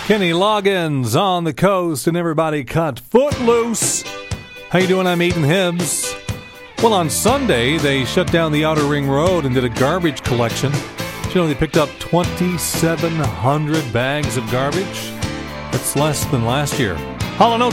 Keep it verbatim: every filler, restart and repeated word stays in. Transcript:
Kenny Loggins on the coast, and everybody cut footloose. How you doing? I'm Aiden Hibbs. Well, on Sunday, they shut down the Outer Ring Road and did a garbage collection. You know, they picked up twenty-seven hundred bags of garbage. That's less than last year. Hall and Oates